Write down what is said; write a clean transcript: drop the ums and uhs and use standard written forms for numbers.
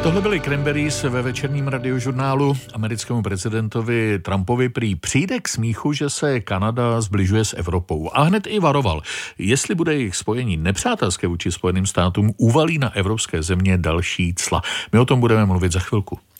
Tohle byly Cranberries ve večerním radiožurnálu. Americkému prezidentovi Trumpovi prý přijde k smíchu, že se Kanada zbližuje s Evropou. A hned i varoval, jestli bude jejich spojení nepřátelské vůči Spojeným státům, uvalí na evropské země další cla. My o tom budeme mluvit za chvilku.